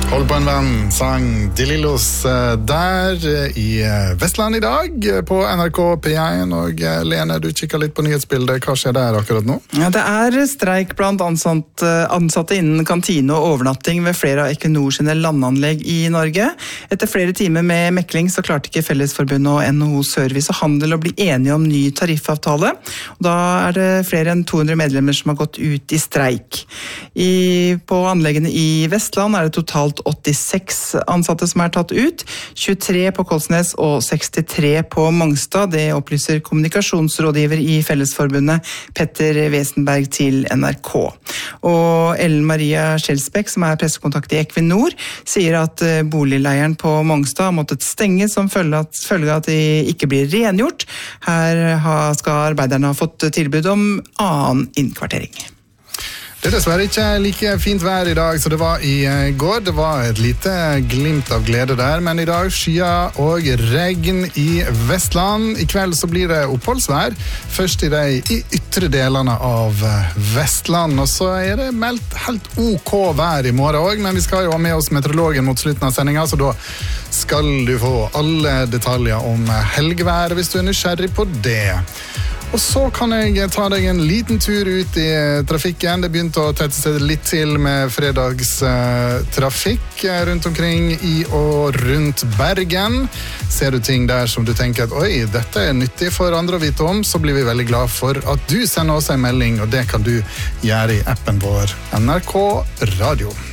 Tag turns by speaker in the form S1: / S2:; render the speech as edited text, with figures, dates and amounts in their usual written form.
S1: Hold på en venn, sang De Lillos der i Vestland i dag på NRK P1. Og Lene, du kikker litt på nyhetsbildet. Hva skjer der akkurat nå?
S2: Ja, det streik blant ansatte innen kantine og overnatting ved flere av Equinor sine landanlegg i Norge. Etter flere timer med mekling så klarte ikke Fellesforbundet og NHO Service og Handel å bli enige om ny tariffavtale. Og da det flere enn 200 medlemmer som har gått ut i streik. På anleggene i Vestland det totalt 86 ansatte som tatt ut, 23 på Kolsnes og 63 på Mongstad. Det opplyser kommunikasjonsrådgiver i Fellesforbundet, Petter Wesenberg, til NRK. Og Ellen Maria Skjelsbæk, som pressekontakt i Equinor, sier at boligleiren på Mongstad har måttet stenge som følge av at de ikke blir rengjort. Her skal arbeiderne ha fått tilbud om annen innkvartering.
S1: Det dessverre ikke like fint vær i dag, så det var i går. Det var et lite glimt av glede der, men i dag skyer og regn i Vestland. I kveld så blir det oppholdsvær, først i de ytre delene av Vestland, og så det meldt helt OK vær i morgen også, men vi skal jo ha med oss meteorologen mot slutten av sendingen, så da skal du få alle detaljer om helgevær hvis du nysgjerrig på det. Og så kan jeg ta deg en liten tur ut i trafikken. Det begynte å tette seg litt til med fredagstrafikk rundt omkring i og rundt Bergen. Ser du ting der som du tenker at oi, dette nyttig for andre å vite om, så blir vi veldig glad for at du sender oss en melding, og det kan du gjøre i appen vår NRK Radio.